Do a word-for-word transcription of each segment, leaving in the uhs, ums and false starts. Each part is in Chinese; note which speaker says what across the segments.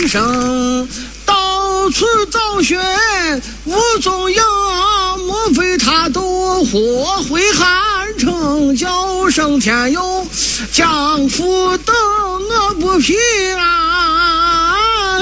Speaker 1: 人生，到处找寻无踪影，莫非他都或回汉城，叫声天佑，将夫等我不平安。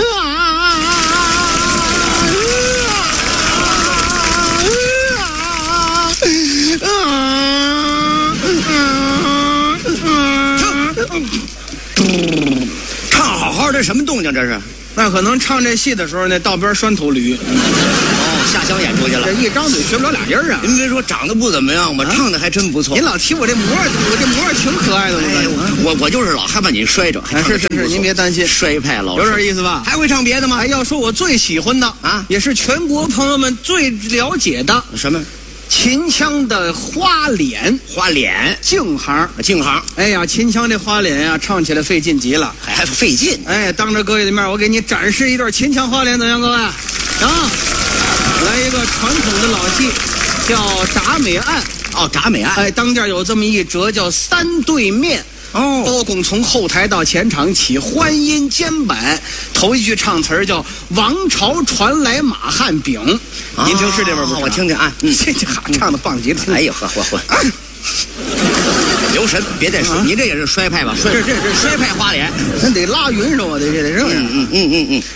Speaker 2: 唱好好的什么动静这是？
Speaker 1: 那可能唱这戏的时候，那道边拴头驴，
Speaker 2: 哦，下乡演出去了。
Speaker 1: 这一张嘴学不了俩音儿啊！
Speaker 2: 您别说长得不怎么样吧，
Speaker 1: 啊
Speaker 2: 唱的还真不错。
Speaker 1: 您老提我这模样，我这模样挺可爱的。
Speaker 2: 哎，
Speaker 1: 我
Speaker 2: 我我就是老害怕你摔着。
Speaker 1: 哎，是是是，您别担心，
Speaker 2: 摔派老
Speaker 1: 有点意思吧？
Speaker 2: 还会唱别的吗？
Speaker 1: 哎，要说我最喜欢的
Speaker 2: 啊，
Speaker 1: 也是全国朋友们最了解的
Speaker 2: 什么？
Speaker 1: 秦腔的花脸，
Speaker 2: 花脸
Speaker 1: 净行，
Speaker 2: 净行。
Speaker 1: 哎呀，秦腔这花脸呀、啊，唱起来费劲极了，
Speaker 2: 还还费劲。
Speaker 1: 哎，当着各位的面，我给你展示一段秦腔花脸，怎么样，各位？啊，来一个传统的老戏，叫《铡美案》。
Speaker 2: 哦，铡美案。
Speaker 1: 哎，当间有这么一折，叫三对面。
Speaker 2: 哦，
Speaker 1: 包公从后台到前场起，欢音肩板。头一句唱词儿叫“王朝传来马汉饼”，
Speaker 2: 啊、
Speaker 1: 您听是这边不是？
Speaker 2: 我听听啊，
Speaker 1: 嗯，这这哈唱的棒极了。
Speaker 2: 哎呦呵呵呵，啊、留神，别再说，啊、你这也是摔派吧？摔
Speaker 1: 这这这
Speaker 2: 摔派花脸，
Speaker 1: 那得拉匀是吧？得这得这样。
Speaker 2: 嗯嗯嗯嗯嗯。